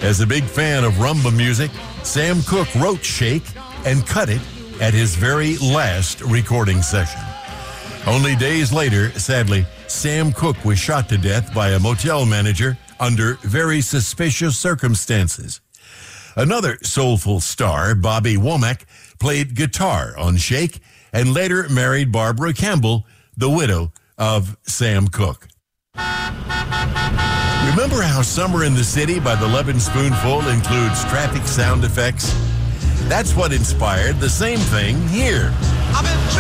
As a big fan of rumba music, Sam Cooke wrote Shake and cut it at his very last recording session. Only days later, sadly, Sam Cooke was shot to death by a motel manager under very suspicious circumstances. Another soulful star, Bobby Womack, played guitar on Shake and later married Barbara Campbell, the widow of Sam Cooke. Remember how Summer in the City by the Lovin' Spoonful includes traffic sound effects? That's what inspired the same thing here.